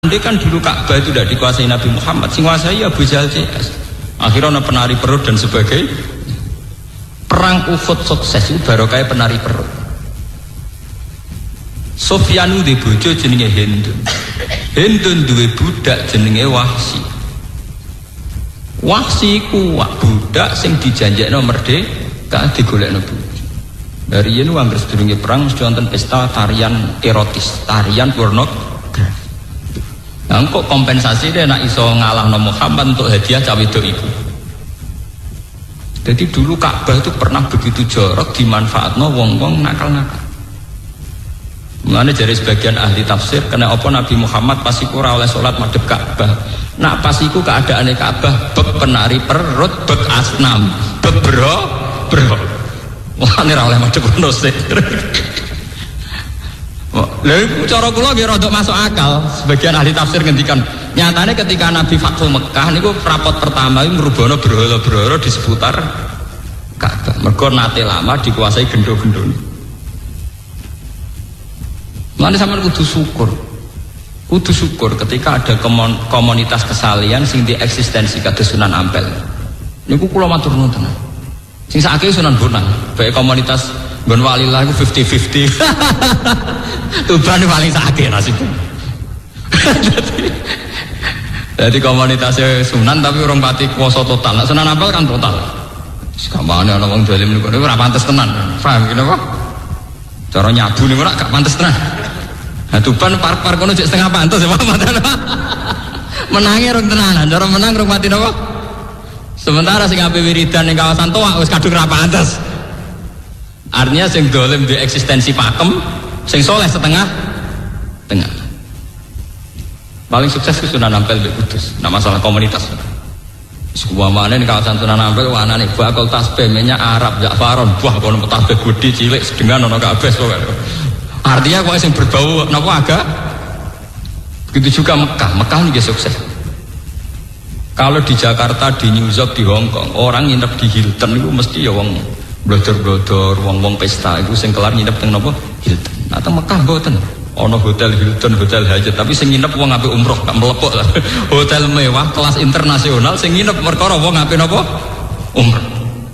Andai kan dulu Ka'bah itu tidak dikuasai Nabi Muhammad, sing kuasai Abu Jahal CS. Akhirnya ada penari perut dan sebagainya. Perang Uhud sukses itu barokah penari perut. Sufyanu di bojo jenenge Hindun. Hindun duwe budak jenenge Wahsi. Wahsi ku budak sing dijanjekno merdeka digolekno bojo. Dari yen anggere sedurunge perang mesti wonten pesta tarian erotis, tarian pornografi. Nah, kok kompensasi dia nak iso ngalahno Muhammad untuk hadiah cawe wedok iku. Jadi dulu Ka'bah itu pernah begitu jorok dimanfaatno wong-wong nakal-nakal. Mulane dari sebagian ahli tafsir kena apa Nabi Muhammad pas iku ora oleh salat madhep Ka'bah. Nak pas iku keadaane Ka'bah bek penari perut, bek asnam, bek bro. Wah, ini ora oleh madhep ngono sih. Lha iku cara kula nggih rada masuk akal. Sebagian ahli tafsir ngendikan, nyatane ketika Nabi Fathu Mekah niku rapot pertama iku ngrubono berhala-berhala di seputar Ka'bah. Mergo nate lama dikuasai gendho-gendhone. Mulane sampeyan kudu syukur ketika ada komunitas kesalian sing di eksistensi kados Sunan Ampel. Niku kula matur nuwun tenan. Sing sakake Sunan Bonang, bae komunitas Gon Walillah itu 50-50. Tuban paling sakit nasibnya. Jadi komunitasnya Sunan tapi orang pati kuasa total. Nah, Sunan Ampel kan total. Sekamane ana wong dolim niku ora pantes tenan. Paham kene apa? Cara nyabu niku ora gak pantes tenan. Nah, Tuban par-par kono jek setengah pantes ya Pak. Menange rong tenanan, cara menang rong mati napa? Sementara sing ape wiridan ning kawasan Toa wis kadung ra pantes. Artinya sing dolim di eksistensi pakem, sing soleh setengah tengah. Paling sukses ke Sunan Ampel di Kudus. Nah masalah komunitas. Semuanya di kawasan Sunan Ampel, wana nih bakal tasbih minyak Arab, Ja'faron, buah kono tasbih gudi cilik sedengan ono kabeh. Artinya kok sing berbau napa agak. Begitu juga Mekah nih sukses. Kalau di Jakarta, di New York, di Hong Kong, orang nginep di Hilton itu mesti ya wong blodor-blodor, wong-wong pesta itu sing kelar nginep teng napa Hilton. Nah teng Mekah mboten. Ana hotel Hilton, hotel Hyatt, tapi sing nginep wong ape umroh gak melepok lah. Hotel mewah kelas internasional sing nginep perkara wong ape napa umroh.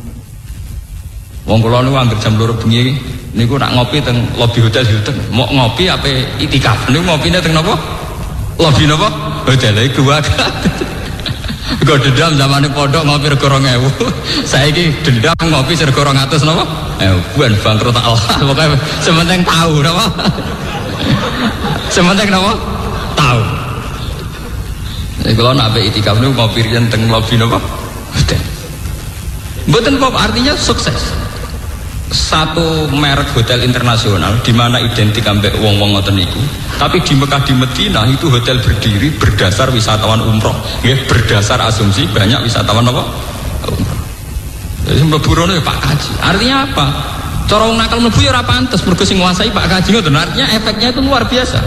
Wong kula niku anggere jam 2 bengi niku nak ngopi teng lobi hotel Hilton. Mau ngopi ape itikaf niku ngopine teng napa? Lobi napa? Hotel iku wae. Gue dendam zaman ini podok ngopi rego 2.000. Saiki dendam ngopi rego 200 napa? Bukan bangkrut Allah. Pokoknya sementing tahu napa? Sementing napa? Tahu. Jadi kalau nak be itikaf niku ngopi riyen teng lobi napa? Hotel. Mboten kok artinya sukses. Satu merek hotel internasional di mana identik ambek wong-wong ngoten niku. Tapi di Mekah di Madinah itu hotel berdiri berdasar wisatawan umroh, ya berdasar asumsi banyak wisatawan apa? Umroh. Jadi mlebu rono ya Pak Kaji. Artinya apa? Cara wong nakal mlebu ya ora pantes mergo sing nguasai Pak Kaji ngoten. Artinya efeknya itu luar biasa.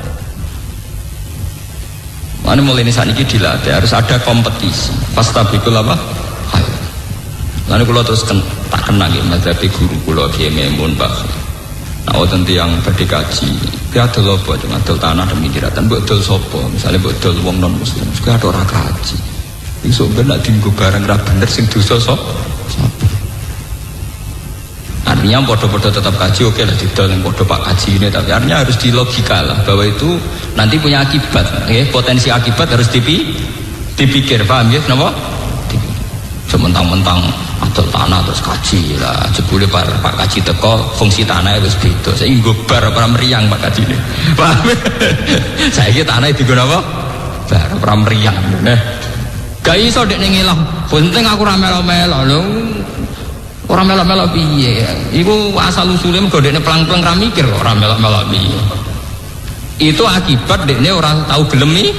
Mane mulai saniki dilatih harus ada kompetisi. Fastabikul apa? Hayo. Lalu kula terus tak kenal nggih mazhab guru kula Kiai Maimun Pak. Nah, wonten tiyang badhe kaji, ki adol apa cuma adol tanah demi diratan, mbok dol sapa? Misale mbok dol wong non muslim, ki ada ora kaji. Iso ben nek dienggo barang ra bener sing dosa sapa? Artinya podo-podo tetap kaji, oke lah didol yang podo Pak kaji ini, tapi artinya harus dilogika lah bahwa itu nanti punya akibat, ya, potensi akibat harus dipikir, paham ya? Kenapa? Sementang-mentang adol tanah terus kaji lah, jebule Pak kaji teko fungsi tanahnya wis beda. Saya nggo bar ora meriang Pak kaji ini. Paham? Saiki tanahnya dienggo apa? Bar ora meriang. Nah. Gak iso dek ning ilang. Penting aku ora melo-melo lho. Ora melo-melo piye? Iku asal usule mergo dekne pelang-pelang ra mikir kok ora melo-melo piye. Itu akibat dekne ora tahu gelem nih.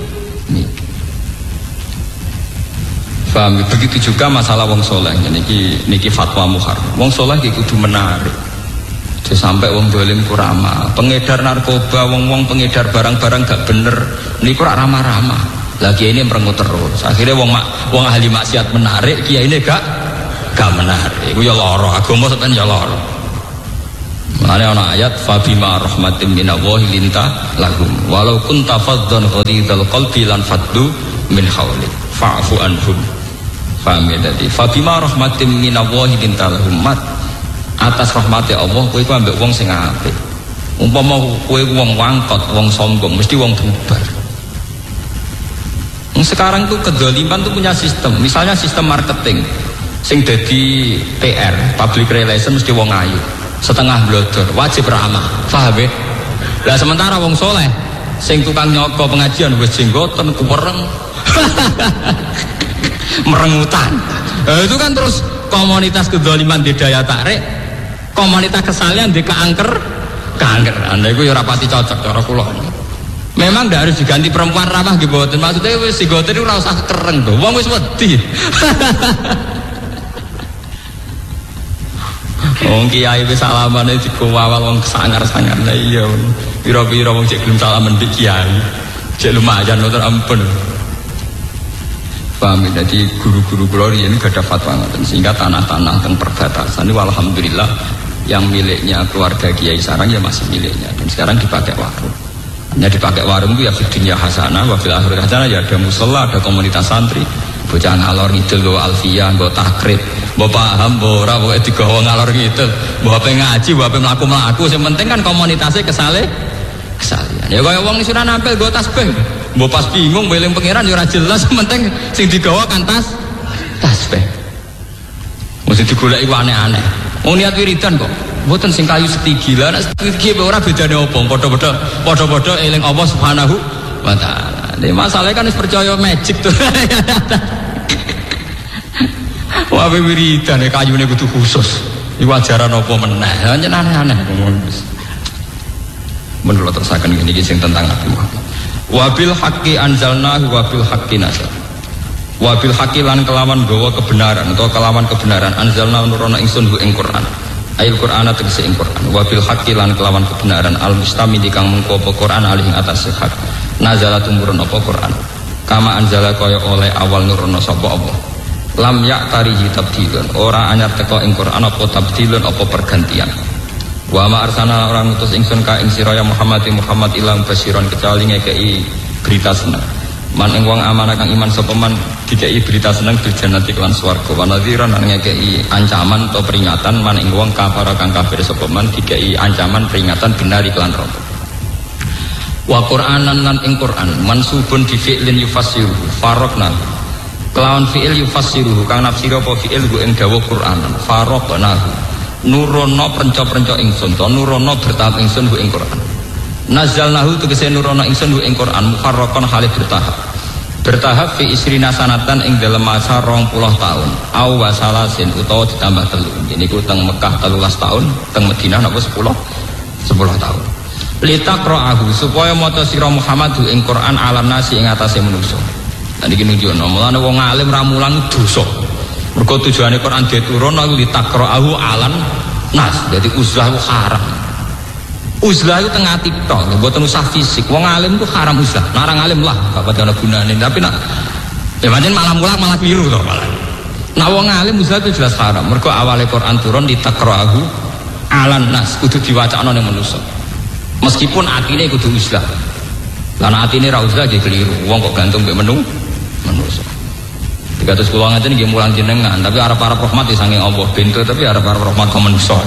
Paham? Begitu juga masalah wong soleh. Niki fatwa muhar. Wong soleh iki kudu menarik. Jadi sampai wong dolim ku ramah. Pengedar narkoba, wong pengedar barang-barang gak bener. Niku rak ramah-ramah. Lagi ini merengut terus. Akhirnya wong ahli maksiat menarik, kiai ini gak menarik. Iku ya lara. Agama sampeyan ya lara. Makanya ana ayat fa bima rahmatin minallahi linta lahum walau kunta faddan ghalidhal qalbi lan faddu min hawlik fa'fu anhum. Paham ya tadi fa bima rahmatin minallahi linta lahum mat atas rahmati Allah kowe iku ambek wong sing apik. Umpama kowe wong wangkot, wong sombong mesti wong bubar. Sekarang tuh kedzaliman tuh punya sistem. Misalnya sistem marketing sing dadi PR, public relation mesti wong ayu. Setengah blodor, wajib ramah. Paham ya? Lah sementara wong soleh sing tukang nyoko pengajian wis jenggoten kuwereng. Merengutan. Itu kan terus komunitas kedzaliman di daya tarik, komunitas kesalahan di keangker. Anda itu ya rapati cocok cara kula. Memang ndak harus diganti perempuan ramah nggih mboten. Maksudnya wis sigoten ora usah kereng to. Wong wis wedi. Wong kiai wis salamane dikowawal wong sangar-sangar. Lah iya. Pira-pira wong cek gelem salaman mbek kiai. Cek lumayan motor ampun. Paham ya? Jadi guru-guru kula ini gak ada fatwa ngoten sehingga tanah-tanah teng perbatasan ini alhamdulillah yang miliknya keluarga Kiai Sarang ya masih miliknya dan sekarang dipakai warung. Hanya dipakai warung itu ya fidunya hasanah wa fil akhirati hasanah, ya ada musola, ada komunitas santri, bocah ngalor ngidul go alfiyah, go takrib, mbok paham mbok ora pokoke digawa ngalor ngidul, mbok ape ngaji, mbok ape mlaku-mlaku, sing penting kan komunitasnya kesalian. Ya kaya wong sunan ampel go tasbih. Mbok pas bingung beling pangeran ya ora jelas, penting sing digawa kan tasbih. Mesti digoleki aneh-aneh. Wong niat wiridan kok mboten sing kayu setigi. Lah nek setigi ora bedane opo? Padha-padha eling Allah Subhanahu wa taala. Nek masalahnya kan wis percaya magic tuh. Wah wiridan kayune kudu khusus. Iku ajaran apa meneh? Hanya aneh-aneh. Menurut terusakan ini sing tentang Nabi Muhammad. Wabil haqqi anzalnahu wabil haqqi nazal. Wabil haqqi lan kelawan gawa kebenaran atau kelawan kebenaran anzalna nurono ingsun hu ing Quran. Ayat Quran tegese ing Quran. Wabil haqqi lan kelawan kebenaran al mustamil kang mengko apa Quran alih ing atas hak. Nazala tumurun apa Quran. Kama anzala kaya oleh awal nurono sapa Allah. Lam ya'tarihi tabdilun. Ora anyar teko ing Quran apa tabdilun apa pergantian. Wa ma arsana orang utus ingsun ka ing sira ya Muhammad ilang basiron kecuali ngekei berita seneng. Man ing wong amanah kang iman sapa man dikei berita seneng berjanati kelan swarga. Wa nadhiran lan ngekei ancaman atau peringatan man ing wong kafir kang kafir sapa man dikei ancaman peringatan binari kelan neraka. Wa Qur'anan lan ing Qur'an mansubun bi fi'lin yufassiru faraqna. Kelawan fi'il yufassiru kang nafsira apa fi'il ku ing dawuh Qur'an faraqna. Nurono prenco-prenco ingsun to nurono bertahap ingsun hu ing Quran. Nazalnahu tegese nurono ingsun hu ing Quran mufarraqan halih bertahap fi isrina sanatan ing dalem masa 20 tahun aw wasalasin utawa ditambah 3. Niku teng Mekah 13 tahun, teng Madinah napa 10 tahun. Litaqra'ahu supaya maca sira Muhammad hu ing Quran alam nasi ing atase manusa. Lan iki nunjukno mulane wong alim ra mulang dosa. Mergo tujuane Quran diturun aku litaqra'ahu alan nas. Jadi uzlah itu haram. Uzlah itu tengah ati tok, mboten usah fisik. Wong alim itu haram uzlah. Narang alim lah, gak ana gunane. Tapi nak ya pancen malah mulang malah keliru to malah. Nak wong alim uzlah itu jelas haram. Mergo awale Quran turun litaqra'ahu alan nas, kudu diwacana ning manusa. Meskipun atine kudu uzlah. Lan atine ra uzlah nggih keliru. Wong kok gantung mbek manusa. 310 ngaten nggih mulang jenengan, tapi arep-arep rahmat ya saking Allah bento, tapi arep-arep rahmat kok manusa.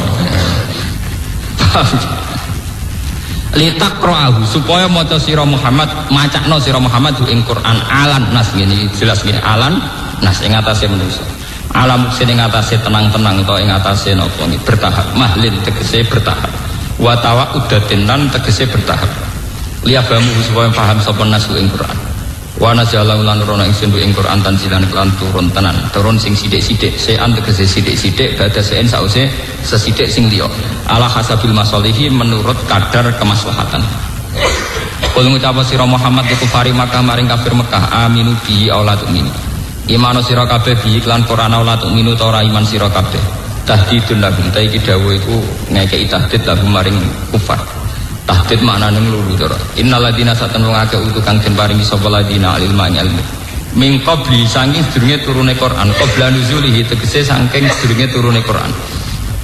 Litaqra'ahu supaya maca sira Muhammad, macakno sira Muhammad ing Quran alan nas ngene jelas ngene alan nas ing atase manusa. Alam sing ing atase tenang-tenang utawa ing atase napa nggih bertahap, mahlin tegese bertahap. Wa tawa'udatin lan tegese bertahap. Liyabamu supaya paham sapa nas ing Quran. Wa nazalahu lan rono ingsun ing Quran tanzilan kelan turun tenan turun sing sithik-sithik sean tegese sithik-sithik badha sean sause sesithik sing liya ala hasabil masalihi menurut kadar kemaslahatan. Kul ngucap sira Muhammad iku fari Makkah maring kafir Mekah aminu bi aulatu min imano sira kabeh bi iklan Quran aulatu minu ta ora iman sira kabeh tahdidun lahum ta iki dawuh iku ngekeki tahdid lahum maring kufar. Tahdid maknane nglulu to. Innal ladina satanu ngake utu kang den paringi sapa ladina ilmu ilmu. Min qabli saking sedurunge turune Quran, qabla nuzulihi tegese saking sedurunge turune Quran.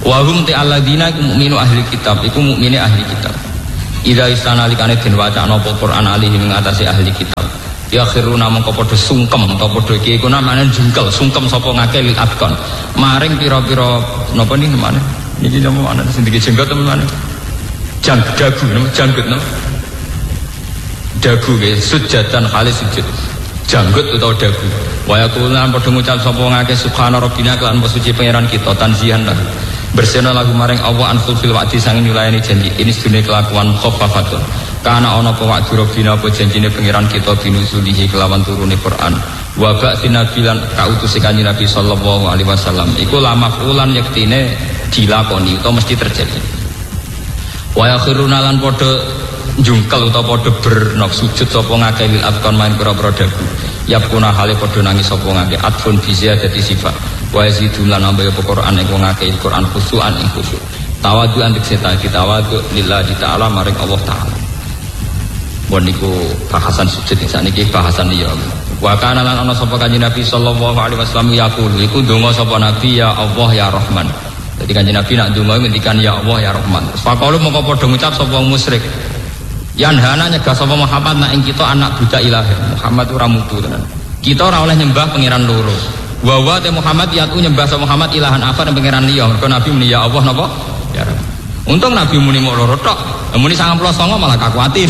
Wa hum ta'alladina iku mukminu ahli kitab, iku mukmine ahli kitab. Idza istanalikane den wacana apa Quran alihim ngatasi ahli kitab. Ya khiruna mongko padha sungkem utawa padha iki iku namane jungkel, sungkem sapa ngake lil abkon. Maring pira-pira napa niki namane? Niki napa ana sing jenggot teman-teman. Dagu napa janggut napa? Dagu nggih sujatan khalis sujud. Janggut utawa dagu. Wa yaqulan padha ngucap sapa ngake subhana rabbina kelan suci pangeran kita tanzihan lah. Bersihna lagu maring Allah anful fil wa'di sanging nyulayani janji ini sedune kelakuan khaffafatun karena ana apa wa'di rabbina apa janjine pangeran kita binusulihi kelawan turune Quran wa ba'tsina bilan kautus kanjeng Nabi sallallahu alaihi wasallam iku lamafulan yektine dilakoni utawa mesti terjadi wa yakhiruna lan padha jungkel utawa padha bernok sujud sapa ngake lil afkon main pira-pira dagu yapuna hale padha nangis sapa ngake atfun bizia dadi sifat wa yazidun lan ambaya Quran ing ngake Quran khusuan ing khusyuk tawadu antik seta tawadu lillahi ta'ala maring Allah taala. Bon niku bahasan sujud sakniki bahasan liya. Wa kana lan ana sapa kanjeng Nabi sallallahu alaihi wasallam yaqul iku donga sapa Nabi ya Allah ya Rahman. Jadi kanjeng Nabi nak donga ngendikan ya Allah ya Rahman. Faqalu mongko padha ngucap sapa musyrik. Yanhana nyegah sapa Muhammad nak ing kita anak budak ilahi. Muhammad ora mutu tenan. Kita ora oleh nyembah pangeran loro. Wa wa te Muhammad yatu nyembah sapa Muhammad ilahan akhar pangeran liya. Mergo Nabi muni ya Allah napa? Ya Rahman. Untung Nabi muni mok loro tok. Muni 99 malah kakuatir.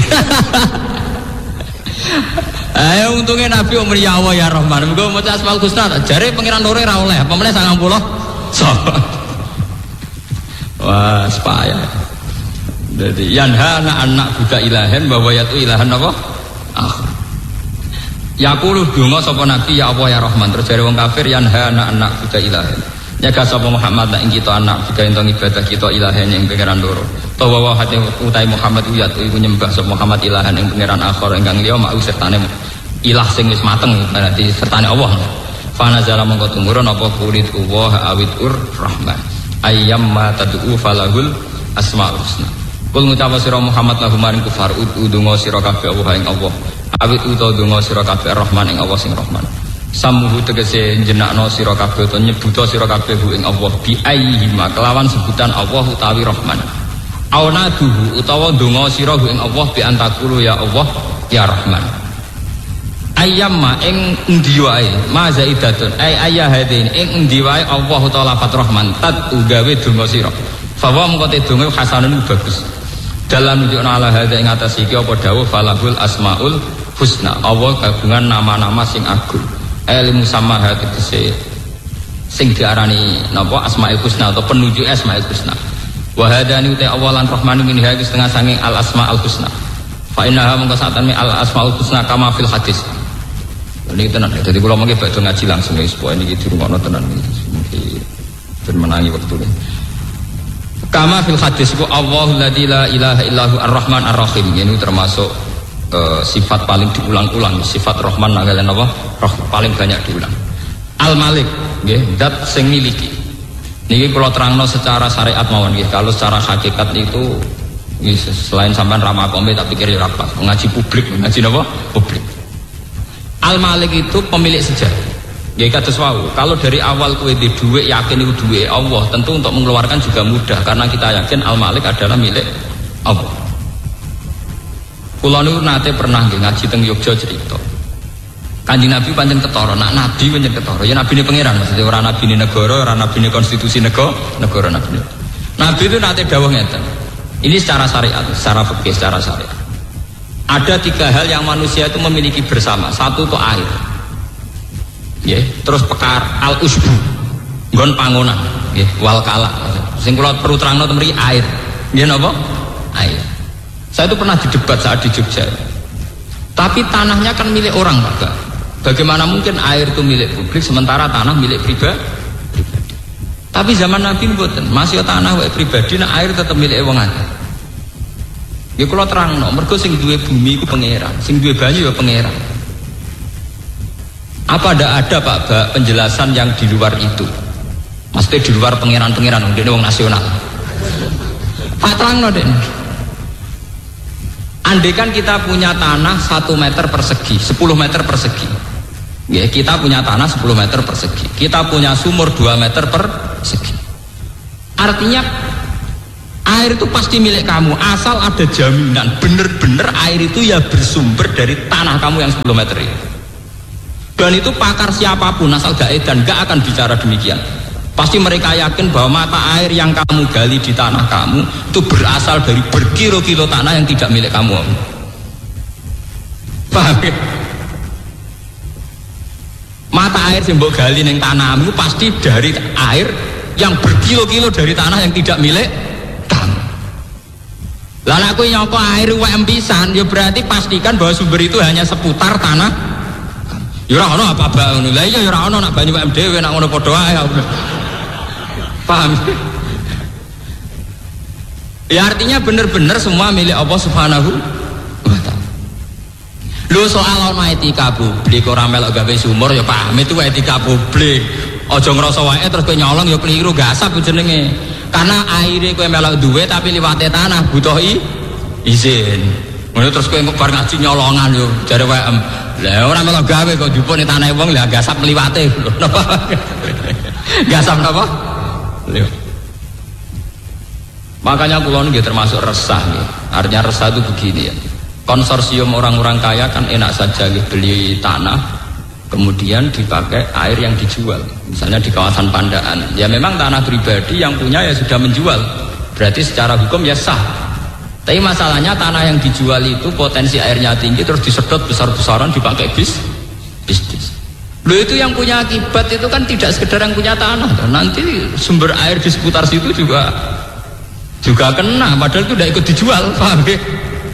Ayo untungnya Nabi muni ya Allah ya Rahman. Mergo maca Asmaul Husna jare pangeran loro ora oleh. Apa meneh 90. Wah, sepaya. Jadi yanhana anak budak ilahen bahwa yatu ilahan apa? Yaqulu donga sapa Nabi ya Allah ya Rahman. Terus jare wong kafir yanhana anak budak ilahen. Nyegah sapa Muhammad nek kita anak budak ento ibadah kita ilahen ing pangeran loro. Tawa wa hate utai Muhammad yatu iku nyembah sapa Muhammad ilahan ing pangeran akhir ingkang liya mau sertane ilah sing wis mateng berarti sertane Allah. Fa nazala mongko tumurun apa kulit Allah awidur Rahman. Ayyamma tad'u falahul asmaul husna. Kul ngucap sira Muhammad lahu maring kufar udungo sira kabeh Allah ing Allah. Awit utawa donga sira kabeh Rahman ing Allah sing Rahman. Samuhu tegese jenakno sira kabeh utawa nyebuta sira kabeh ing Allah bi ayyihima kelawan sebutan Allah utawi Rahman. Aunaduhu utawa donga sira ing Allah bi antakulu ya Allah ya Rahman. Ayyamma ing endi wae ma zaidatun ay ayahadin ing endi wae Allah utawa lafat Rahman tat ugawe donga sira. Fa wa mengko te donga hasanun bagus. Dalam nunjukna ala hadza ing atas iki apa dawuh falahul asmaul husna. Allah gabungan nama-nama sing agung. Ilmu sama hadise sing diarani napa asmaul husna atau penuju asmaul husna. Wa hadani uta awalan rahmanu min hadis setengah sanging al asmaul husna. Fa innaha mongko satane al asmaul husna kama fil hadis. Ini tenan. Jadi kula mengke badhe ngaji langsung wis pokoke niki dirungokno tenan iki. Ben menangi wektune. Kama fil hadis ku Allahul ladzi la ilaha illahu ar-rahman ar-rahim. Ini termasuk sifat paling diulang-ulang, sifat Rahman kalian apa? Paling banyak diulang. Al-Malik nggih, zat sing miliki. Niki kula terangno secara syariat mawon nggih. Kalau secara hakikat itu selain sampean ramakome tak pikir ya rapat. Ngaji publik, ngaji napa? Publik. Al-Malik itu pemilik sejati. Ya kados wau, kalau dari awal kowe di dhuwit yakin itu dhuwit Allah, tentu untuk mengeluarkan juga mudah karena kita yakin Al-Malik adalah milik Allah. Kula niku nate pernah ngaji teng Yogya cerita. Kanjeng Nabi pancen ketara, nak nabi pancen ketara. Ya nabine pangeran maksudnya ora nabine negara, ora nabine konstitusi negara nabi. Nabi itu nate dawuh ngeten. Ini secara syariat, secara fikih, secara syariat. Ada 3 hal yang manusia itu memiliki bersama. Satu itu air. Ya, terus pekar al-usbu nggon pangonan nggih wal kala sing kula perlu terangno temri air nggih napa air. Saya itu pernah didebat saat di Jogja, tapi tanahnya kan milik orang Pak. Bagaimana mungkin air itu milik publik sementara tanah milik pribadi? Tapi zaman Nabi mboten, masih tanah wae pribadi, nah air tetap milik wong akeh. Nggih kula terangno, mergo sing duwe bumi iku pangeran, sing duwe banyu ya pangeran. Apa ada Pak penjelasan yang di luar itu? Maksudnya di luar pangeran-pangeran, ini wong nasional. Pak terangno den. Andai kan kita punya tanah 1 meter persegi, 10 meter persegi. Ya, kita punya tanah 10 meter persegi. Kita punya sumur 2 meter persegi. Artinya air itu pasti milik kamu asal ada jaminan bener-bener air itu ya bersumber dari tanah kamu yang 10 meter itu. Dan itu pakar siapapun asal gak edan gak akan bicara demikian. Pasti mereka yakin bahwa mata air yang kamu gali di tanah kamu itu berasal dari berkilo-kilo tanah yang tidak milik kamu. Paham ya? Mata air yang mbok gali ning tanahmu pasti dari air yang berkilo-kilo dari tanah yang tidak milik kamu. Lah aku nyoko air UM pisan ya berarti pastikan bahwa sumber itu hanya seputar tanah. Ya ora ono apa-apa ngono. Lah iya ya ora ono nak banyu UM dhewe nak ngono padha ae. Paham? Ya artinya benar-benar semua milik Allah Subhanahu wa ta'ala. Lu soal ono etika publik ora melok gawe sumur ya paham itu etika publik. Aja ngrasa wae terus kowe nyolong ya keliru gasap jenenge. Karena aire kowe melok duwe tapi liwate tanah butuh izin. Ngono terus kowe bar ngaji nyolongan yo jare WM. Lah ora melok gawe kok dipune tanah wong lah gasap liwate. Napa? Gasap napa? Lewat. Makanya kula nggih termasuk resah nih. Artinya resah itu begini ya. Konsorsium orang-orang kaya kan enak saja beli tanah kemudian dipakai air yang dijual. Misalnya di kawasan Pandaan. Ya memang tanah pribadi yang punya ya sudah menjual. Berarti secara hukum ya sah. Tapi masalahnya tanah yang dijual itu potensi airnya tinggi terus disedot besar-besaran dipakai bisnis. Loh itu yang punya akibat itu kan tidak sekedar yang punya tanah, nanti sumber air di seputar situ juga kena, padahal itu tidak ikut dijual, paham ya?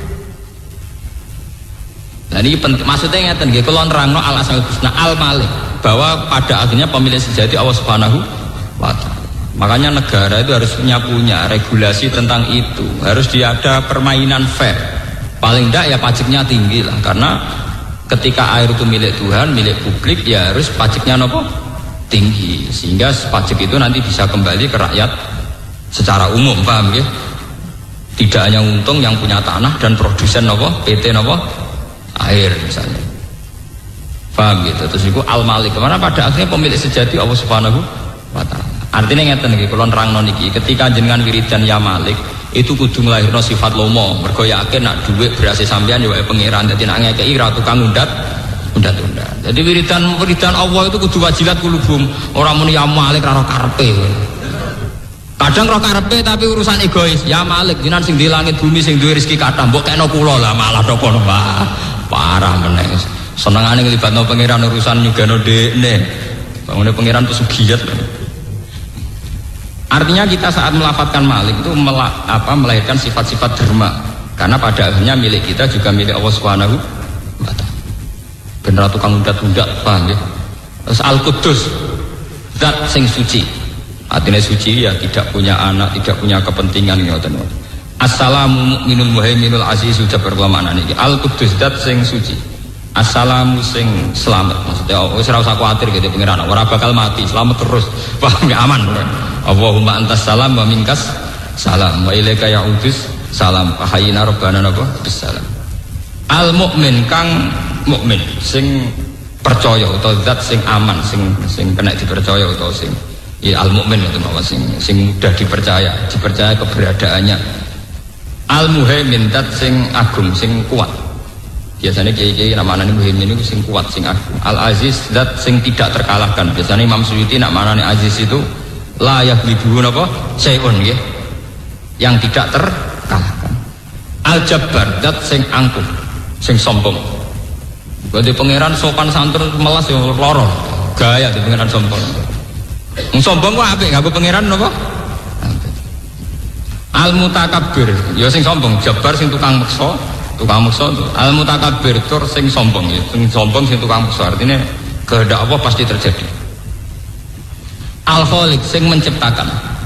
Nah ini penting, maksudnya ngeten nggih, kalau nerangno al-asmaul husna al-malik bahwa pada akhirnya pemilik sejati Allah Subhanahu wa ta'ala. Makanya negara itu harus punya regulasi tentang itu, harus ada permainan fair. Paling tidak ya pajaknya tinggi lah, karena ketika air itu milik Tuhan, milik publik, ya harus pajaknya nopo tinggi, sehingga pajak itu nanti bisa kembali ke rakyat secara umum, paham ya? Tidak hanya untung yang punya tanah dan produsen nopo PT nopo air misalnya, paham gitu. Terus itu al-malik, kemana pada akhirnya pemilik sejati Allah Subhanahu wa ta'ala. Artinya ngeten nggih, kula nerangno niki, ketika jenengan wiridan ya Malik itu kudu nglahirno sifat lomo, mergo yakin nak dhuwit berase sampean ya wae pangeran, dadi nak ngekeki ra tukang undat. Jadi wiridan Allah itu kudu wajilat kulubum, ora muni ya Malik ra karepe. Kadang roh karepe tapi urusan egois. Ya Malik, jenengan sing di langit bumi sing duwe rezeki kathah, mbok kena kula lah malah do kono. Parah meneh. Senengane nglibatno pangeran urusan nyugano dekne. Bangune pangeran pesugiat. Artinya kita saat melafatkan Malik itu melahirkan sifat-sifat derma, karena pada akhirnya milik kita juga milik Allah Subhanahu wa ta'ala. Bener tukang undat-undat, paham ya? Terus Al-Qudus, zat sing suci. Artinya suci ya tidak punya anak, tidak punya kepentingan ngoten. Assalamu mu'minul muhaiminul azizu jabar makna niki. Al-Qudus zat sing suci. Assalamu sing selamat, maksudnya wis ora usah kuwatir gitu pengiran, ora bakal mati, selamat terus. Paham ya, aman. Allahumma antas salam wa minkas salam wa ilaika ya'udus salam ahayina rabbana napa bisalam. Al mukmin kang mukmin sing percaya atau zat sing aman sing kena dipercaya atau sing ya al mukmin itu maksud sing mudah dipercaya keberadaannya. Al muhaimin zat sing agung sing kuat. Biasanya kiai-kiai namanya muhaimin itu sing kuat sing agung. Al aziz zat sing tidak terkalahkan. Biasanya Imam Suyuti nak manane aziz itu la yaghlibu napa sayun nggih, yang tidak terkalahkan. Al jabbar zat sing angkuh sing sombong. Berarti pangeran sopan santun melas ya loro gaya di pangeran sombong. Sombong kok apik nganggo pangeran napa? Al mutakabbir ya sing sombong, jabbar sing tukang meksa. Al mutakabbir tur sing sombong ya, sing sombong sing tukang meksa, artinya kehendak Allah pasti terjadi. Al-Khaliq sing menciptakan.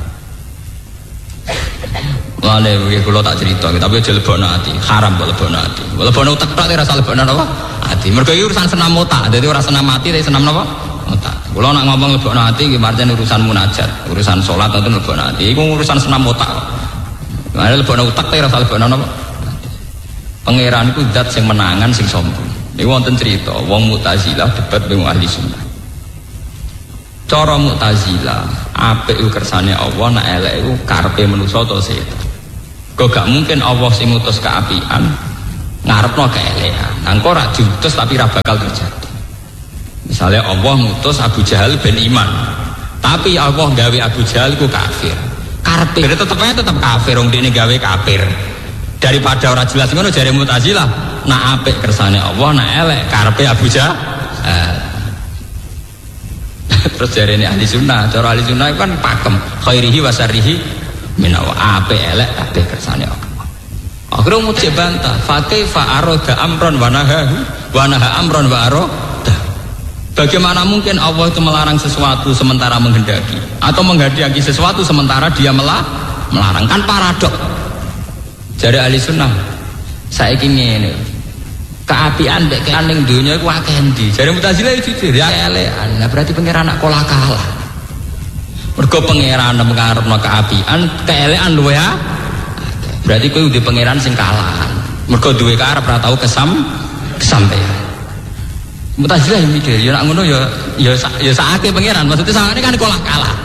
Lane iki kula tak cerita, tapi aja lebokno ati, haram kok lebokno ati. Lebokno utek tok ora usah lebokno apa? Ati. Mergo iki urusan senam otak, dadi ora senam ati tapi senam napa? Otak. Kula nak ngomong lebokno ati iki marjan urusan munajat, urusan salat atau lebokno ati. Iku urusan senam otak. Lah lebokno utek tapi ora usah lebokno napa? Pangeran iku zat sing menangan sing sombong. Niku wonten cerita, wong Mu'tazilah debat dengan ahli sunnah. Cara Mu'tazilah apik iku kersane Allah, nek elek iku karepe manusa utawa setan. Kok gak mungkin Allah sing ngutus keapian ngarepno keelekan. Nang ora diutus tapi ra bakal terjadi. Misalnya Allah ngutus Abu Jahal ben iman, tapi Allah gawe Abu Jahal ku kafir. Karepe tetep kafir, wong dene gawe kafir. Daripada ora jelas ngono jare Mu'tazilah, nak apik kersane Allah, nak elek karepe Abu Jahal. Terus jarene ahli sunnah, cara ahli sunnah kan pakem khairihi wa syarrihi minawa, apik elek kabeh kersane Allah. Akhirnya mau bantah, fa kaifa arada amron wa nahahu wa naha amron wa arada. Bagaimana mungkin Allah itu melarang sesuatu sementara menghendaki, atau menghendaki sesuatu sementara dia melarang? Kan paradok. Jare ahli sunnah, saiki ngene, keapian mbek keaning donya iku akeh endi? Jare Mu'tazilah jujur ya elekan. Lah berarti pangeran nak kalah. Mergo pangeran mengarepno keapian, keelekan luwe ya. Berarti kowe udah pangeran sing kalah. Mergo duwe karep ora tau kesampaian. Mu'tazilah yang mikir, ya nak ngono ya sakake pangeran. Maksudnya sakane kan kalah.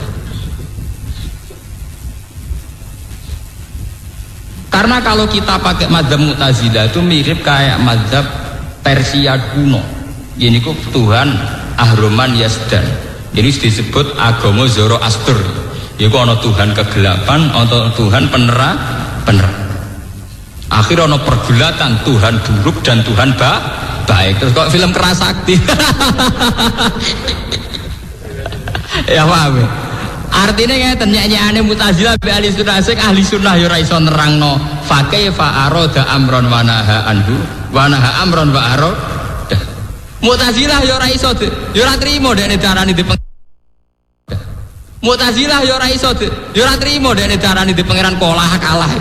Karena kalau kita pakai madzhab Mu'tazilah itu mirip kayak madzhab Persia kuno. Ini kok Tuhan Ahroman Yazdan. Jadi disebut agama Zoroaster. Iku ana Tuhan kegelapan, ana Tuhan penerang. Akhirnya ana pergulatan Tuhan buruk dan Tuhan baik. Terus kok film Kerasakti. Ya paham. Artinya ngeten nyanyiane Mu'tazilah be ahli sunnah ya ora iso nerangno fa kaifa arada amron wa naha anhu wa naha amron wa arada. Mu'tazilah ya ora iso ya ora trimo dekne darani di Mu'tazilah ya ora iso ya ora trimo dekne darani di pangeran kalah.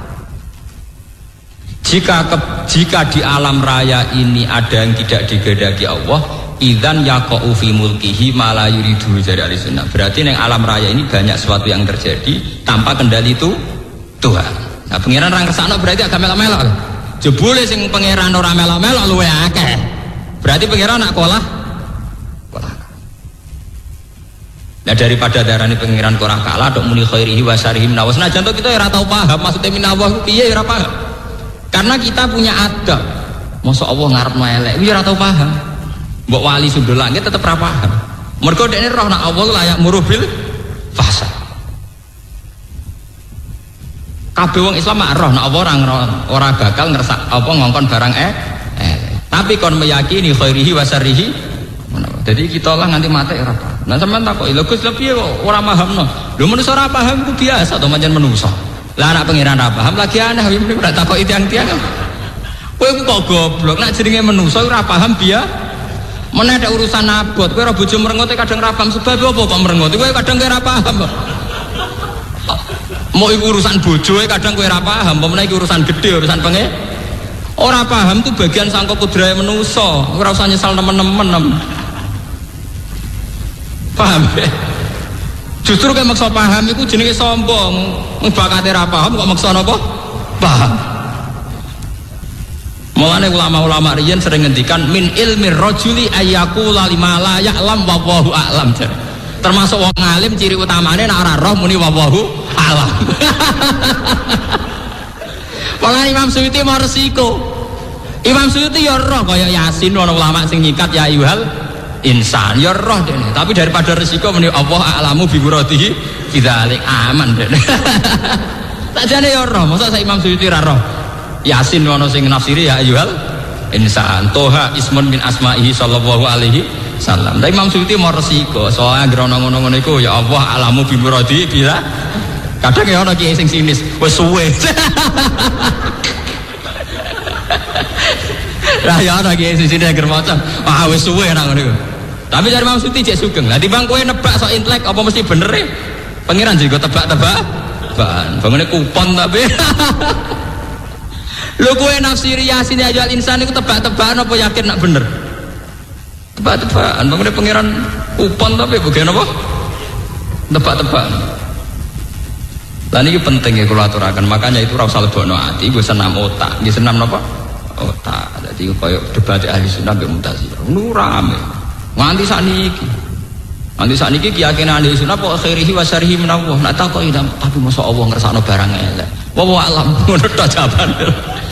Jika di alam raya ini ada yang tidak digedaki Allah, idzan yaqa'u fi mulkihi ma la yuridu jari ahli sunnah. Berarti neng alam raya ini banyak sesuatu yang terjadi tanpa kendali itu Tuhan. Nah, pangeran orang kersane berarti agak melok-melok. Jebule sing pangeran ora melok-melok luwe akeh. Berarti pangeran nak kalah. Nah, daripada darani pangeran ora kalah tok muni khairihi wa syarrihi minawas. Nah, jantung kita ora tau paham maksudnya minawah piye ora paham. Karena kita punya adab. Masa Allah ngarepno elek, ya ora tau paham. Mbok wali sundul langit tetep ra paham. Mergo dekne roh nek Allah layak murubil fasa. Kabeh wong Islam mak roh nek Allah ora bakal ngersak apa ngongkon barang tapi kon meyakini khairihi wa syarrihi. Jadi kita lah nganti mati ora paham. Nah sampean takoki, lho Gus lha piye kok ora pahamno? Lho manusa ora paham ku biasa to pancen manusa. Lah anak pengiran ra paham lagi aneh iki ora takoki tiang-tiang. Kowe kok goblok nek jenenge manusa ora paham Mana ada urusan abot, kowe ora bojo merengote kadang ra paham sebab apa kok merengote, kowe kadang kowe ora paham. Mau iku urusan bojo kadang kowe ora paham, apa meneh iki urusan gede, urusan pengen. Ora paham tuh bagian sangka kudrahe manusa, ora usah nyesal nemen-nemen. Paham ya? Justru kowe maksa paham iku jenenge sombong. Bakate ra paham kok maksa napa? Paham. Mulane ulama-ulama riyen sering ngendikan min ilmi rajuli ayyaqula lima la ya'lam wallahu a'lam. Termasuk wong alim ciri utamane nek ora roh muni wallahu a'lam. Mulane Imam Suyuti mau resiko. Imam Suyuti ya roh kaya Yasin ana ulama sing nyikat ya ayyuhal insan ya roh dene. Tapi daripada resiko muni Allah a'lamu bi muradihi bidzalik aman dene. Sakjane ya roh, mosok Imam Suyuti ra roh. Yasin ono sing nafsiri ya ayyuhal insan toha ismun min asma'ihi sallallahu alaihi wasallam. Lah Imam Suyuti mau resiko soalnya grono ngono-ngono iku ya Allah alamu bi muradi bila kadang ya ono kiai sing sinis wis suwe. Lah ya ono kiai sing sinis agar maca wis suwe nang ngono iku. Tapi dari Imam Suyuti jek sugeng. Lah timbang kowe nebak sok intelek apa mesti bener e? Pangeran juga tebak-tebakan. Bangane kupon tapi. Lho kowe nafsiri Yasin ya ayyuhal insan iku tebak-tebakan apa yakin nak bener? Tebak-tebakan. Bangane pangeran kupon tapi bagian apa? Tebak-tebakan. Lah niki penting ya kula aturaken, makanya itu ora usah lebokno ati, nggo senam otak. Nggih senam napa? Otak. Dadi koyo debat ahli sunnah mbek Mu'tazilah. Ngono rame. Nganti sakniki. Nanti saat ini keyakinan ahli sunnah kok khairihi wa syarihi minallah. Nak takoki tapi masa Allah ngersakno barang elek. Wa alam ngono tok jawabane.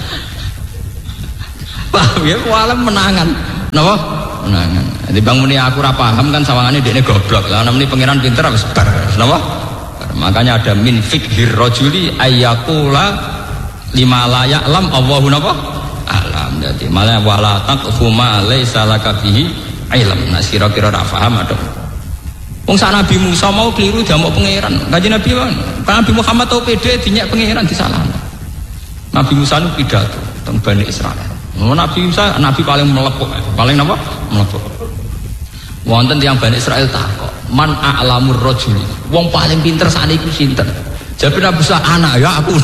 Paham ya, alam menangan. Napa? Menangan. Jadi bang muni aku ora paham kan sawangane dekne goblok. Lah namine pangeran pinter wis bar. Napa? Makanya ada min fikhir rajuli ayyaqula lima la ya'lam Allahu napa? Alam. Jadi malah wala taqfu ma laysa laka bihi ilm. Nah kira-kira ra paham ada. Wong sak Nabi Musa mau keliru diamuk pangeran. Kanjeng Nabi Nabi Muhammad tau pede dinyak pangeran disalahno. Nabi Musa nu pidato teng Bani Israil. Nabi Musa nabi paling melepuk, paling napa? Melepuk. Wonten tiyang Bani Israil takok, "Man a'lamur rajuli?" Wong paling pinter sakniki sinten? Jawab Nabi Musa, "Anak ya aku."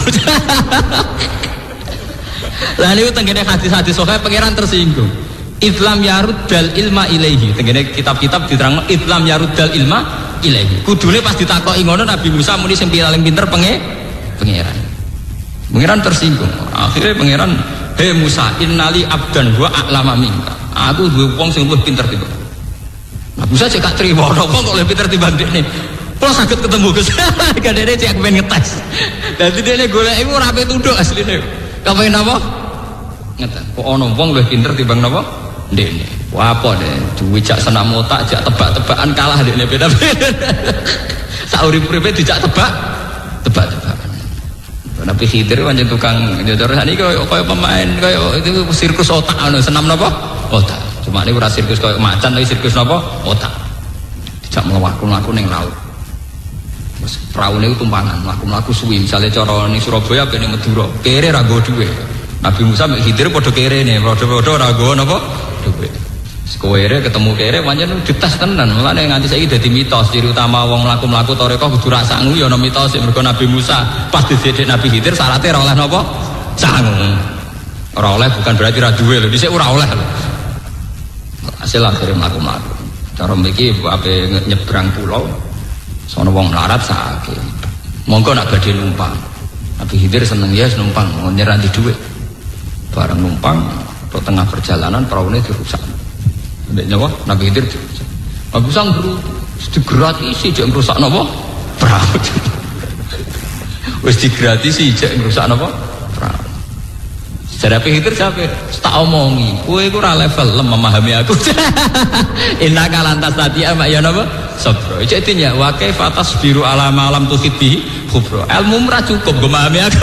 Lah niku tengene hadis-hadis sahih pangeran tersinggung. Islam yaruddal ilma ilaihi. Tengene kitab-kitab diterangno Islam yaruddal ilma ilaihi. Kudune pas ditakoki ngono Nabi Musa muni sing paling pinter pangeran. Pangeran tersinggung. Akhirnya pangeran, "Hei Musa, innali abdan wa a'lama minka." Aku duwe wong sing luwih pinter timbang. Nabi Musa cek gak trimo, wong kok luwih pinter timbang dekne. Kok saged ketemu Gus? Kadene cek kepen ngetes. Dadi dekne golek iku ora ape tunduk asline. Kepen napa? Ngeten. Kok ana wong luwih pinter timbang napa? Dekne. Wah apa deh, duwe jak senam otak, jak tebak-tebakan kalah dekne beda-beda. Sak urip-uripe dijak tebak-tebakan. Nabi Khidir pancen tukang njajar sakniki kaya pemain kaya itu sirkus otak ngono, senam napa? Otak. Cuma niku ora sirkus kaya macan tapi sirkus napa? Otak. Dijak mlaku-mlaku ning laut. Terus praune tumpangan, mlaku-mlaku suwi, misale cara ning Surabaya ben ning Madura, kere ra nggo dhuwit. Nabi Musa mek Khidir padha kerene, padha ora nggo napa? Dhuwit. Sekowere ketemu kere pancen dites tenan. Mulane nganti saiki dadi mitos ciri utama wong mlaku-mlaku tarekah kudu ra sangu ya ana mitos mergo Nabi Musa pas didhek Nabi Khidir syaratnya ora oleh napa? Sangu. Ora oleh bukan berarti ra duwe lho, dhisik ora oleh lho. Hasil akhire mlaku-mlaku. Cara mriki ape nyebrang pulau sono wong larat sakit. Monggo nak badhe numpang. Nabi Khidir seneng ya numpang, nyerah di dhuwit. Bareng numpang ke tengah perjalanan peraune dirusak. Nek nyawa Nabi Khidir dirusak. Nabi sang guru digratisi jek ngrusak napa? Perahu. Wis digratisi jek ngrusak napa? Perahu. Sejarah Khidir sampe tak omongi, kowe iku ora level memahami aku. Innaka lantas tadi ama ya napa? Sabro. Cek tinya wa kaifa tasbiru ala ma lam tuhit bihi khubra. Ilmu ora cukup memahami aku.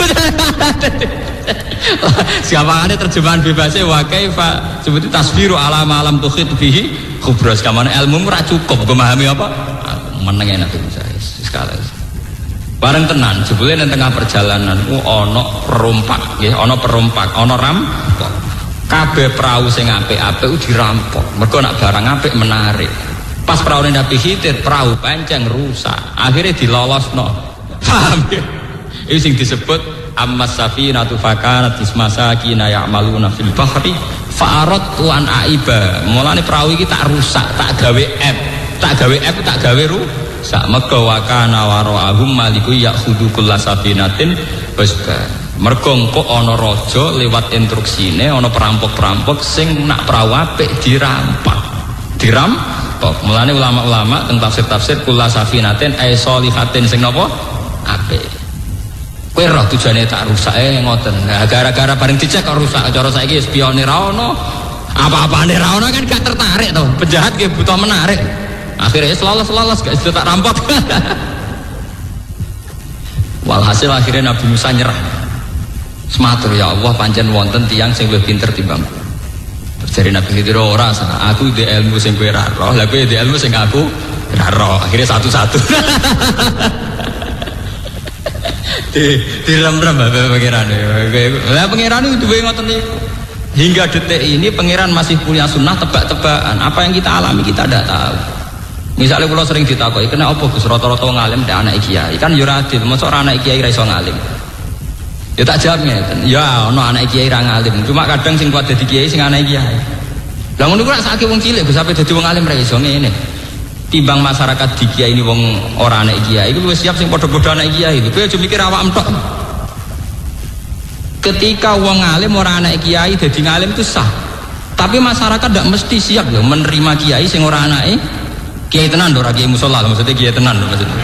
Siapa ada terjemahan bebasnya wa kaifa seperti tasbiru ala ma lam tuhit bihi khubra. Sekamane ilmu ora cukup memahami apa? Meneng enak itu saya sekali. Bareng tenan jebule nang tengah perjalanan ku ana perompak nggih, ana perompak, ana rampok. Kabeh prau sing apik-apik dirampok. Mergo nak barang apik menarik. Pas praune Nabi Khidir prau pancen rusak. Akhirnya dilolosno. Paham ya? Ini sing disebut ammas safinatu fakanat ismasakina ya'maluna fil bahri fa'aradtu an aiba. Mulane prau iki tak rusak, tak gawe app. Tak gawe app, tak gawe rusak. Maka wa kana wara'ahum maliku ya'khudhu kullasafinatin basba. Mergo engko ana raja lewat instruksine ana perampok-perampok sing nak prau apik dirampok. Mulane ulama-ulama teng tafsir-tafsir kullasafinatin ay solihatin sing napa? Apik. Kowe roh tujuane tak rusake ngoten. Nah, gara-gara bareng dicek kok rusak. Cara saiki spione ra ono. Apa-apane ra ono kan gak tertarik to. Penjahat ki butuh menarik. Akhirnya selalas gak iso tak rampok. Walhasil akhirnya Nabi Musa nyerah. Sematur ya Allah pancen wonten tiyang sing luwih pinter timbang. Terus Nabi Khidir ora sana. Aku di ilmu sing kowe ra roh. Lah kowe di ilmu sing aku ra roh. Akhirnya satu-satu. Direm-rem pangeran. Lah pangeran itu duwe ngoten niku. Hingga detik ini pangeran masih punya sunnah tebak-tebakan. Apa yang kita alami kita tidak tahu. Misalnya kalau sering ditakoki, kena apa Gus rata-rata ngalim ndak anak kiai? Kan yo ora adil, mosok ora anak kiai ra iso ngalim. Ya tak jawab ngeten. Ya ono anak kiai ra ngalim, cuma kadang sing kuat dadi kiai sing anak kiai. Lah ngono ku rak sakake wong cilik bisa sampe dadi wong alim ra iso ngene. Timbang masyarakat di kiai ini wong ora anak kiai, iku wis siap sing padha-padha anak kiai. Kowe aja mikir awakmu tok. Ketika wong alim ora anak kiai dadi ngalim itu sah. Tapi masyarakat ndak mesti siap lho menerima kiai sing ora anake Kiai tenan ora kiai musala maksudnya kiai tenan maksudnya.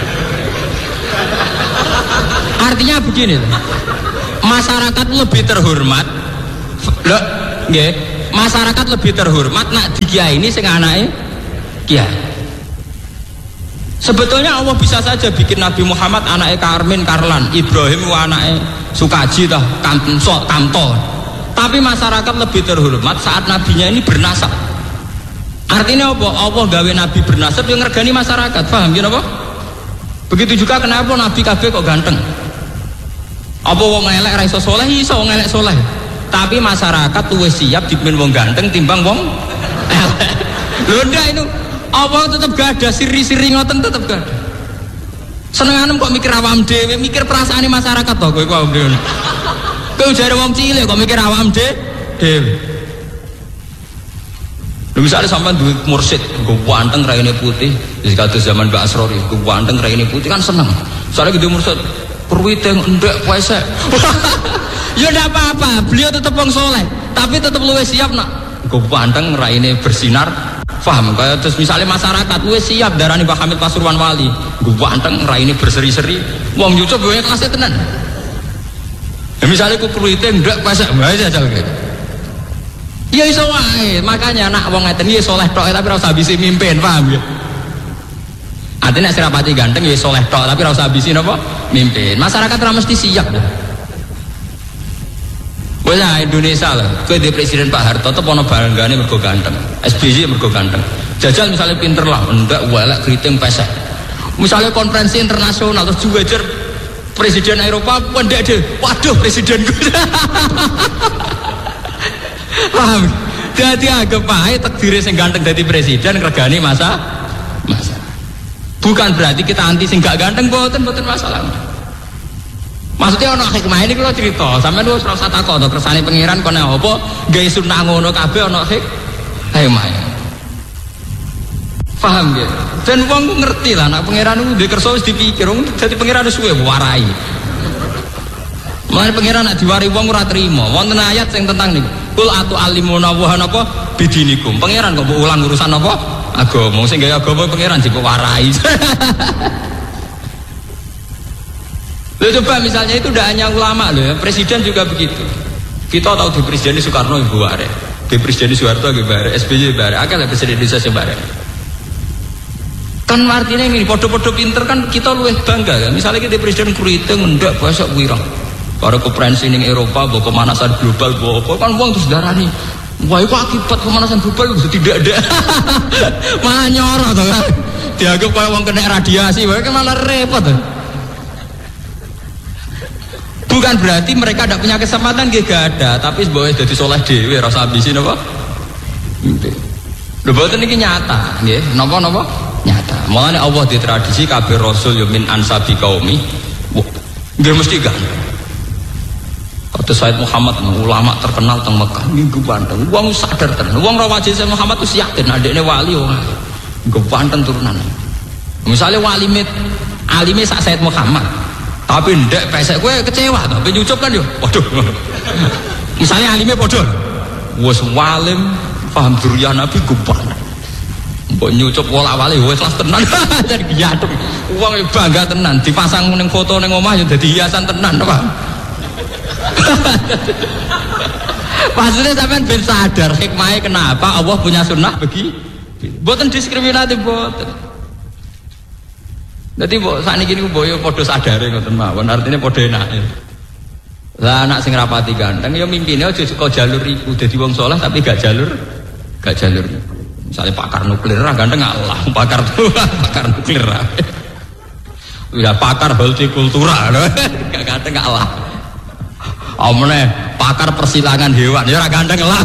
Artinya begini, masyarakat lebih terhormat. Loh, nggih, masyarakat lebih terhormat nak di kiai ini sing anake kiai. Sebetulnya Allah bisa saja bikin Nabi Muhammad anaknya Karmin, Karlan, Ibrahim anaknya Sukaji, Kamto. Tapi masyarakat lebih terhormat saat nabinya ini bernasab. Artinya apa? Allah gawe nabi bernasab yang ngergani masyarakat. Paham ya apa? Begitu juga kenapa nabi kabeh kok ganteng? Apa wong elek ra iso saleh? Iso wong elek saleh. Tapi masyarakat luwih siap dipimpin wong ganteng timbang wong elek. Lho ndak itu apa tetap gak ada siri-siri ngoten tetap gak ada. Senenganem kok mikir awam dhewe, mikir perasaane masyarakat to kowe kok dhewe. Kowe jare wong cilik kok mikir awam dhewe. Lho misale sampean duwe mursyid, nggo wanteng raine putih, wis kados zaman Mbak Asrori, nggo wanteng raine putih kan seneng. Soale gitu mursyid, perwite ndek puasa. Ya ndak apa-apa, beliau tetap wong saleh, tapi tetap luwih siap nak nggo wanteng raine bersinar. Paham? Kayak terus misalnya masyarakat luwih siap darani Pak Hamid Pasuruan Wali, nggo wanteng raine berseri-seri, wong YouTube wae kelas tenan. Ya misalnya ku perwite ndek puasa, wae jajal gitu. Ya iso wae, makanya anak wong ngeten iki saleh tok tapi ora usah bisi mimpin, paham ya? Artinya nek serapati ganteng ya saleh tok tapi ora usah bisi napa? Mimpin. Masyarakat ora mesti siap dah. Wes Indonesia lah, kowe di Presiden Pak Harto tetep ana banggane mergo ganteng. SBY mergo ganteng. Jajal misalnya pinter lah, ndak walak kriting pesek. Misalnya konferensi internasional terus juwejer Presiden Eropa pendek deh. Waduh presiden gue. Paham? Dadi anggap ae takdire sing ganteng dadi presiden regane masa. Bukan berarti kita anti sing gak ganteng, mboten masalah. Maksudnya ana hikmah ini kalau cerita, sampean wis ora usah takok to kersane pangeran kono apa gawe sunah ngono kabeh ana hikmah. Paham ya? Dan wong ngerti lah nek pangeran ku ndek kersa wis dipikir, dadi pangeran wis suwe warai. Mulane pangeran nek diwari wong ora trima. Wonten ayat sing tentang niku. Kul atu alimuna wa napa bidinikum. Pangeran kok mbok ulang urusan apa? Agama. Sing gawe agama pangeran jek warai. Loh coba misalnya itu tidak hanya ulama loh ya, presiden juga begitu. Kita tahu di Presiden Soekarno ibu bare, di Presiden Soeharto ibu bare, SBY bare, akal Presiden Indonesia sebare. Kan artinya ini podo-podo pinter kan kita luwih bangga kan. Misalnya kita Presiden Kuriting ndak besok wirang. Para konferensi ning Eropa bawa pemanasan global bawa apa kan uang terus darani. Wah itu akibat pemanasan global itu tidak ada. Malah nyorot tuh kan. Dianggap kayak uang kena radiasi, wah kan malah repot tuh. Bukan berarti mereka tidak punya kesempatan, gak ada, tapi sebagai jadi soleh dewi rasa abisin apa? Lho boten iki nyata, nggih. Napa nyata. Mulane Allah di tradisi kabeh rasul yo min ansabi qaumi. Nggih mesti ganteng. Kata Said Muhammad ulama terkenal teng Mekah minggu ganteng. Wong sadar tenan. Wong ra wajib Said Muhammad wis yakin adekne wali wong. Nggo ganteng turunan. Misalnya walime alime sak Said Muhammad. Tapi ndek pesek gue kecewa tapi nyucup kan yo. Waduh. Misalnya alime padha. Wis walim paham duriyah Nabi gupan. Mbok nyucup wala-wali wis las tenan. Jadi giatuk. Wong bangga tenan dipasang ning foto ning omah yo dadi hiasan tenan, Pak. Maksudnya sampean ben sadar hikmahnya kenapa Allah punya sunnah begitu. Mboten diskriminatif mboten. Jadi saat ini boyo podo sadare ngoten mawon artinya podo enake. Lah anak sing rapati ganteng ya mimpine aja kok jalur iku dadi wong saleh tapi gak jalur. Misalnya pakar nuklir ra ganteng Allah, pakar nuklir ra. Ya pakar hortikultura gak ganteng Allah. Omne pakar persilangan hewan ya ra ganteng Allah.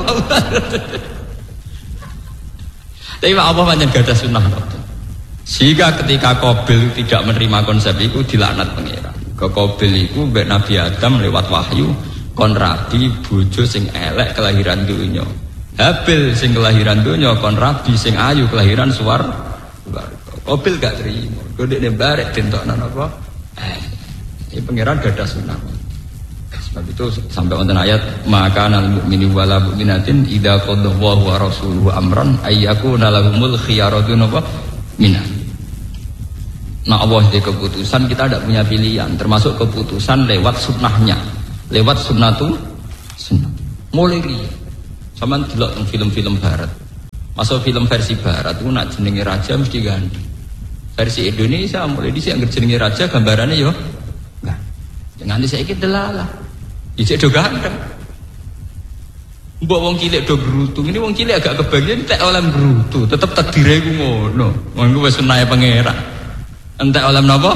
Tapi apa pancen gadah sunah. Sehingga ketika Qabil tidak menerima konsep itu dilaknat pangeran. Ke Qabil itu mbek Nabi Adam lewat wahyu kon rabi bojo sing elek kelahiran dunya. Habil sing kelahiran dunya kon rabi sing ayu kelahiran swarga. Qabil gak terima. Kodene barek dentokno napa? Ini pangeran gadah sunah. Sebab itu sampai wonten ayat maka nal mukmini wala mukminatin idza qadallahu wa rasuluhu amran ayyakuna lahumul khiyaratu napa minna. Nah Allah di keputusan kita tidak punya pilihan, termasuk keputusan lewat sunnahnya, lewat sunnah. Mulai riya, sama delok film-film Barat, masuk film versi Barat itu nak jenenge raja mesti ganti. Versi Indonesia mulai dhisik anggere jenenge raja gambarannya yo, enggak. Jangan disaiki delalah, dhisik do ganteng. Mbok wong cilik do brutu, ini wong cilik agak kebagian tak oleh brutu, tetep takdire iku ngono. Ngono wis sunahe pangeran. Entek oleh napa?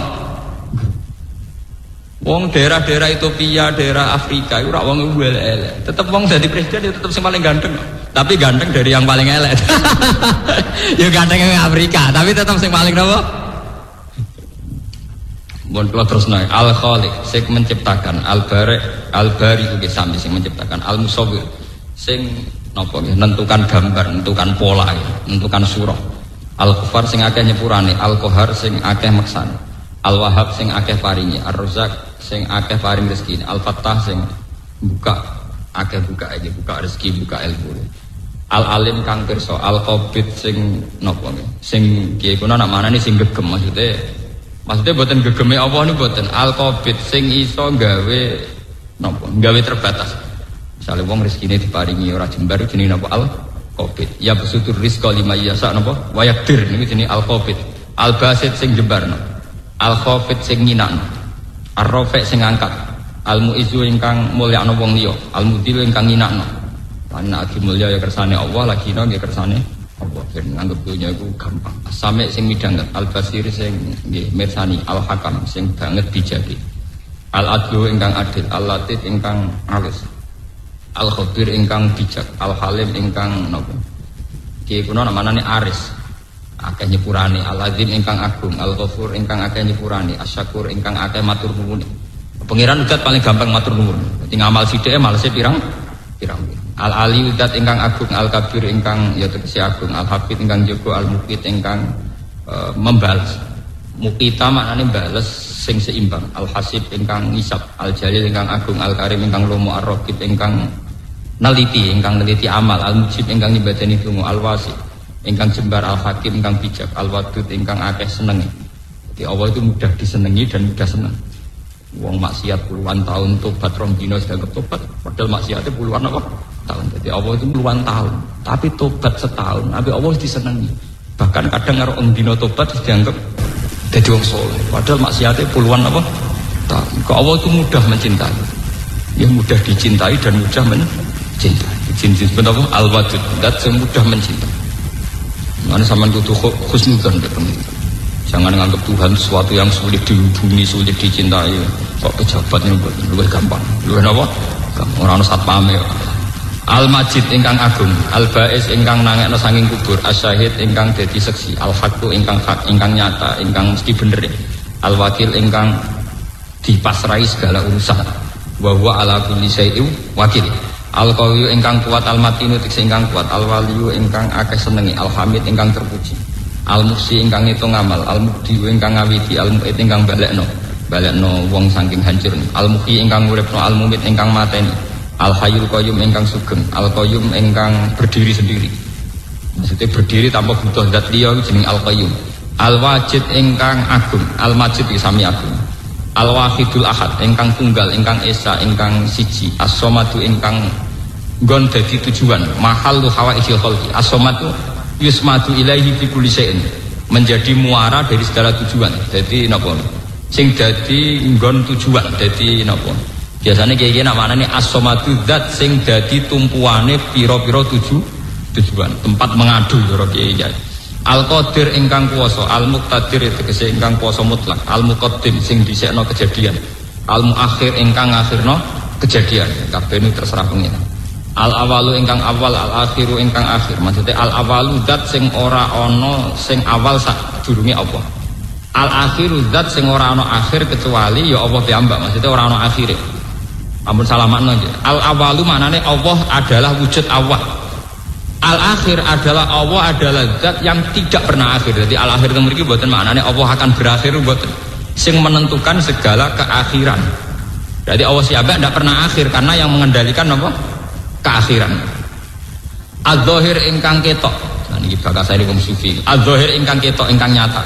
Wong daerah-daerah Ethiopia, daerah Afrika itu ora wong elek-elek. Tetep wong dadi presiden ya tetep sing paling ganteng. Tapi ganteng dari yang paling elek. Ya ganteng yang Afrika, tapi tetep sing paling napa? Mun kula terus naik Al-Khaliq sing menciptakan, Al-Bari itu sami sing menciptakan, Al-Musawwir sing napa nggih nentukan gambar, nentukan pola, nentukan surah. Al-Ghafar sing akeh nyepurane, Al-Qahar sing akeh maksane, Al-Wahhab sing akeh paringi, Ar-Razzaq sing akeh paring rezeki, Al-Fattah sing buka akeh buka aja, buka rezeki, buka ilmu. Al-Alim kang pirsa, Al-Qabid sing napa nggih, sing kiye kuna nak manane sing gegem maksudnya boten gegeme Allah niku boten. Al-Qabid sing iso gawe napa, gawe terbatas. Misale wong rezekine diparingi ora jembar jenenge napa Al-Qabid. Ya besutur rizqa lima yasa napa wa yaqdir niku jenenge Al-Qabid. Al-Basit sing jembarno, Al-Khafid sing nyinakno, Ar-Rafi' sing angkat, Al-Mu'izzu ingkang mulyakno wong liya, Al-Mudhil ingkang nyinakno. Lan lagi mulya ya kersane Allah, lagi nggih kersane Allah. Ben nganggep dunya iku gampang. Sami sing midhanget, Al-Basir sing nggih mirsani, Al-Hakam sing banget bijake, Al-Adlu ingkang adil, Al-Latif ingkang alus, Al-Khabir ingkang bijak, Al-Halim ingkang napa? Ki kuna namane Aris. Akeh nyepurane, Al-Azim ingkang agung, Al-Ghafur ingkang akeh nyepurane, Asy-Syakur ingkang akeh matur nuwun. Pangeran udat paling gampang matur nuwun. Dadi ngamal sithike malese pirang. Al-Ali udat ingkang agung, Al-Kabir ingkang ya tegese agung, Al-Hafid ingkang jaga, Al-Muqit ingkang membalas. Muqita maknane bales sing seimbang, Al-Hasib ingkang ngisap, Al-Jalil ingkang agung, Al-Karim ingkang lomo, Ar-Raqib ingkang neliti amal, Al-Mujib ingkang nyibadani donga, Al-Wasi ingkang jembar, Al-Hakim ingkang bijak, Al-Wadud ingkang akeh senenge. Jadi Allah itu mudah disenengi dan mudah seneng. Wong maksiat puluhan tahun tobat rong dina dianggap tobat, padahal maksiatnya puluhan apa? Tahun. Jadi Allah itu puluhan tahun, tapi tobat setahun, tapi Allah disenengi. Bahkan kadang karo dina tobat dianggap dadi wong saleh, padahal maksiatnya puluhan apa? Tahun. Kok Allah itu mudah mencintai. Ya mudah dicintai dan mudah mencintai. Disebut apa? Al-Wadud, zat yang mudah mencintai. Mana sampean kudu husnudzon ketemu. Jangan menganggap Tuhan sesuatu yang sulit dihubungi, sulit dicintai. Kok pejabatnya luwih gampang. Luwih napa? Gampang ora ono satpame. Al-Majid ingkang agung, Al-Ba'is ingkang nangekno saking kubur, Asy-Syahid ingkang dadi seksi, Al-Haqqu ingkang hak, ingkang nyata, ingkang mesti bener. Al-Wakil ingkang dipasrahi segala urusan. Wa huwa ala kulli syai'in wakil. Al-Qawiyyu ingkang kuat, Al-Matinu tegese ingkang kuat, Al-Waliyyu ingkang akeh senengi, Al-Hamid ingkang terpuji, Al-Muhsi ingkang ngitung amal, Al-Mubdi ingkang ngawiti, Al-Mu'id ingkang balekno wong saking hancur, Al-Muhyi ingkang uripno, Al-Mumit ingkang mateni, Al-Hayyul Qayyum ingkang sugeng, Al-Qayyum ingkang berdiri sendiri. Maksudnya berdiri tanpa butuh zat liya jeneng Al-Qayyum. Al-Wajid ingkang agung, Al-Majid sami agung. Al-Wahidul Ahad ingkang tunggal, ingkang esa, ingkang siji. As-Somadu ingkang nggon dadi tujuan, mahallu hawaijil khalqi. As-Somadu yusmadu ilaihi fi kulli syai'in, menjadi muara dari segala tujuan. Jadi napa? Sing dadi nggon tujuan, dadi napa? Biasanya kiye-kiye nak manane as-Somadu zat sing dadi tumpuane pira-pira tujuan, tempat mengadu karo kiye. Al-Qadir ingkang kuwasa, Al-Muqtadir tegese ingkang kuwasa mutlak, Al-Muqaddim sing dhisikno kejadian, Al-Muakhir ingkang ngakhirno kejadian. Kabeh niku terserah pengiran. Al-Awalu ingkang awal, Al-Akhiru ingkang akhir. Maksudnya Al-Awalu zat sing ora ana sing awal sadurunge Allah. Al-Akhiru zat sing ora ana akhir kecuali ya Allah piyambak. Maksudnya ora ana akhire. Ampun salamakno nggih. Al-Awalu maknane Allah adalah wujud awal. Al-akhir adalah Allah adalah zat yang tidak pernah akhir. Jadi al-akhir itu mriki mboten maknane Allah akan berakhir mboten. Sing menentukan segala keakhiran. Jadi Allah siapa tidak pernah akhir karena yang mengendalikan apa? Keakhiran. Az-Zahir ingkang ketok. Niki bakasane wong sufi. Adzahir ingkang ketok ingkang nyata.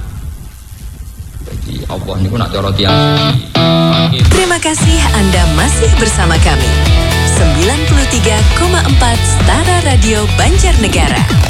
Jadi Allah niku nak cara tiyang sufi. Terima kasih Anda masih bersama kami. 93,4 Stara Radio Banjarnegara.